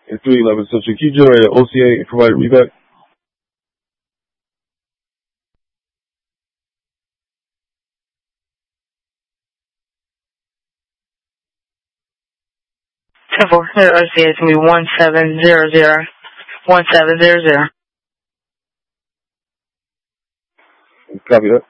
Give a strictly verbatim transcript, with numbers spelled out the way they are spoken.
and three eleven Central. Can you generate an O C A and provide a readback? ten four, O C A is going to be one seven zero zero, one seven zero zero. Copy that.